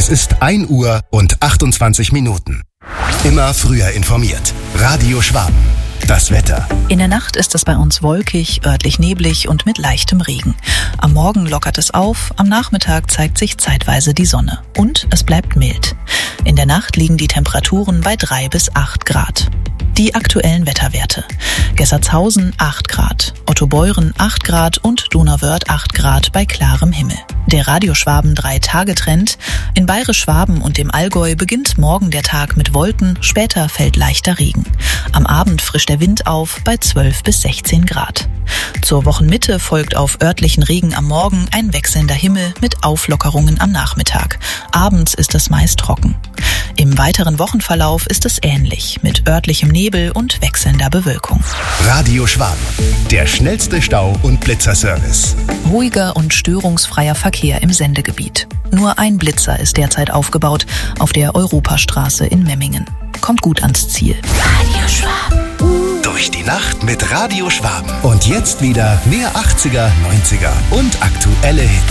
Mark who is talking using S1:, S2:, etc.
S1: Es ist 1 Uhr und 28 Minuten. Immer früher informiert. Radio Schwaben. Das Wetter.
S2: In der Nacht ist es bei uns wolkig, örtlich neblig und mit leichtem Regen. Am Morgen lockert es auf, am Nachmittag zeigt sich zeitweise die Sonne. Und es bleibt mild. In der Nacht liegen die Temperaturen bei 3 bis 8 Grad. Die aktuellen Wetterwerte. Gessertshausen 8 Grad, Ottobeuren 8 Grad und Donauwörth 8 Grad bei klarem Himmel. Der Radio Schwaben 3-Tage-Trend. In Bayerisch-Schwaben und dem Allgäu beginnt morgen der Tag mit Wolken, später fällt leichter Regen. Am Abend frischt der Wind auf bei 12 bis 16 Grad. Zur Wochenmitte folgt auf örtlichen Regen am Morgen ein wechselnder Himmel mit Auflockerungen am Nachmittag. Abends ist es meist trocken. Im weiteren Wochenverlauf ist es ähnlich, mit örtlichem Nebel und wechselnder Bewölkung.
S1: Radio Schwaben, der schnellste Stau- und Blitzerservice.
S2: Ruhiger und störungsfreier Verkehr im Sendegebiet. Nur ein Blitzer ist derzeit aufgebaut auf der Europastraße in Memmingen. Kommt gut ans Ziel.
S1: Radio Schwaben. Durch die Nacht mit Radio Schwaben. Und jetzt wieder mehr 80er, 90er und aktuelle Hits.